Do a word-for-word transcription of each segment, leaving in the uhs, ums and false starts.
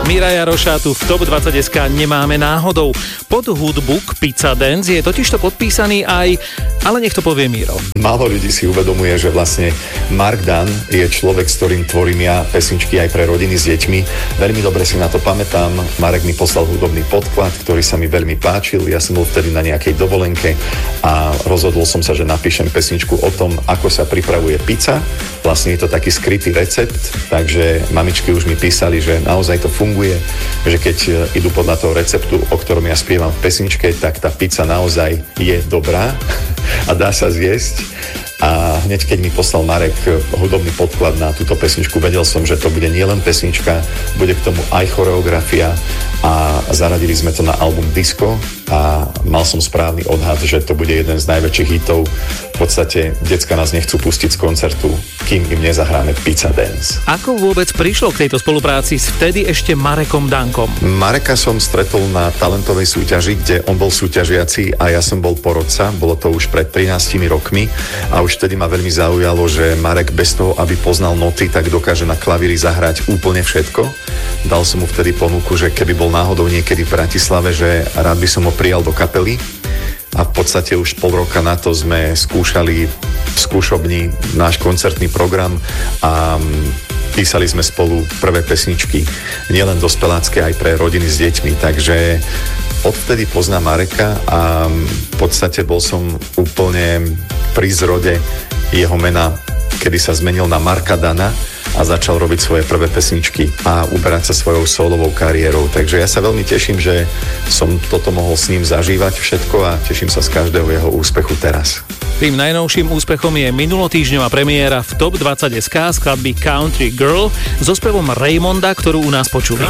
Míra Jaroša tu v Top dvadsať bodka es ká nemáme náhodou. Pod hudbu k Pizza Dance je totižto podpísaný aj, ale nech to povie Miro. Málo ľudí si uvedomuje, že vlastne Mark Dunn je človek, s ktorým tvorím ja pesničky aj pre rodiny s deťmi. Veľmi dobre si na to pamätám. Marek mi poslal hudobný podklad, ktorý sa mi veľmi páčil. Ja som bol vtedy na nejakej dovolenke a rozhodol som sa, že napíšem pesničku o tom, ako sa pripravuje pizza. Vlastne je to taký skrytý recept, takže mamičky už mi písali, že naozaj to funguje, že keď idú podľa toho receptu, o ktorom ja spievam v pesničke, tak tá pizza naozaj je dobrá a dá sa zjesť. A hneď keď mi poslal Marek hudobný podklad na túto pesničku, vedel som, že to bude nielen pesnička, bude k tomu aj choreografia a zaradili sme to na album Disco a mal som správny odhad, že to bude jeden z najväčších hitov. V podstate decka nás nechcú pustiť z koncertu, kým im nezahráme Pizza Dance. Ako vôbec prišlo k tejto spolupráci s vtedy ešte Marekom Dankom? Mareka som stretol na talentovej súťaži, kde on bol súťažiaci a ja som bol porodca. Bolo to už pred trinástimi rokmi a už vtedy ma veľmi zaujalo, že Marek bez toho, aby poznal noty, tak dokáže na klavíri zahrať úplne všetko. Dal som mu vtedy ponuku, že keby bol náhodou niekedy v Bratislave, že rád by som ho prijal do kapely. A v podstate už pol roka na to sme skúšali v skúšobni náš koncertný program a písali sme spolu prvé pesničky, nielen dospelácké, aj pre rodiny s deťmi. Takže odvtedy poznám Mareka a v podstate bol som úplne pri zrode jeho mena, kedy sa zmenil na Marka Dana a začal robiť svoje prvé pesničky a uberať sa svojou solovou kariérou. Takže ja sa veľmi teším, že som toto mohol s ním zažívať všetko a teším sa z každého jeho úspechu teraz. Tým najnovším úspechom je minulotýždňová premiéra v Top dvadsať bodka es ká skladby Country Girl so spevom Raymonda, ktorú u nás počuli.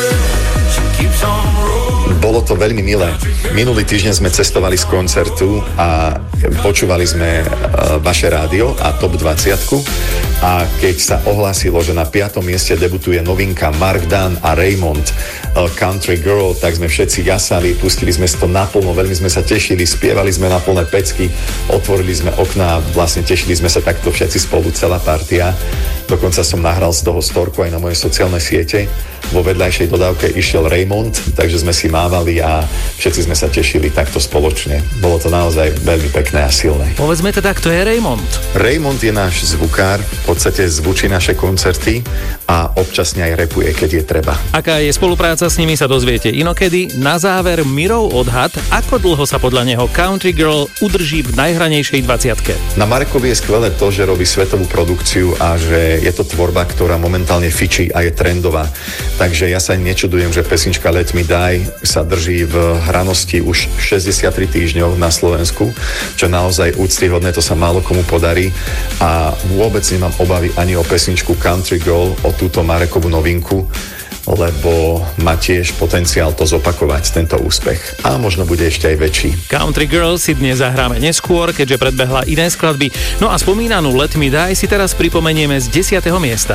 Bolo to veľmi milé. Minulý týždeň sme cestovali z koncertu a počúvali sme vaše rádio a Top dvadsať. A keď sa ohlásilo, že na piatom mieste debutuje novinka Mark Dunn a Raymond Country Girl, tak sme všetci jasali, pustili sme si to naplno, veľmi sme sa tešili, spievali sme na plné pecky, otvorili sme okná, vlastne tešili sme sa takto všetci spolu, celá partia. Dokonca som nahral z toho storku aj na moje sociálne siete. Vo vedľajšej dodávke išiel Raymond, takže sme si mávali a všetci sme sa tešili takto spoločne. Bolo to naozaj veľmi pekné a silné. Povedzme teda, kto je Raymond? Raymond je náš zvukár, v podstate zvučí naše koncerty a občasne aj rapuje, keď je treba. Aká je spolupráca s nimi, sa dozviete inokedy. Na záver Mirov odhad, ako dlho sa podľa neho Country Girl udrží v najhranejšej dvadsiatke. Na Marekovi je skvelé to, že robí svetovú produkciu a že je to tvorba, ktorá momentálne fičí a je trendová. Takže ja sa nečudujem, že pesnička Let Me Die sa drží v hranosti už šesťdesiattri týždňov na Slovensku, čo naozaj úctyhodné, to sa málo komu podarí a vôbec nemám obavy ani o pesničku Country Girl, o túto Marekovú novinku, lebo má tiež potenciál to zopakovať, tento úspech. A možno bude ešte aj väčší. Country Girl si dnes zahráme neskôr, keďže predbehla iné skladby. No a spomínanú Let Me Die si teraz pripomenieme z desiateho miesta.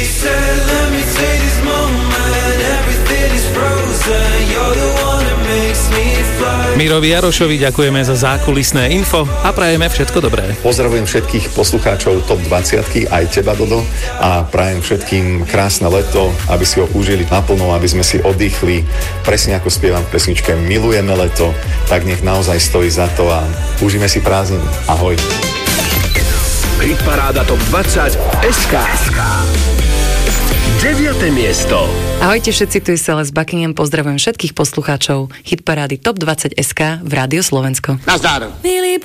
Mirovi Jarošovi ďakujeme za zákulisné info a prajeme všetko dobré. Pozdravujem všetkých poslucháčov Top dvadsať, aj teba, Dodo, a prajem všetkým krásne leto, aby si ho užili naplno, aby sme si oddychli. Presne ako spievam v pesničke Milujeme leto, tak nech naozaj stojí za to a užíme si prázdniny. Ahoj. Hitparáda Top dvadsať es ká. deviate miesto. Ahojte všetci, tu je Celeste Buckingham, pozdravujem všetkých poslucháčov Hitparády Top dvadsať es ká v Rádiu Slovensko. Nazdar.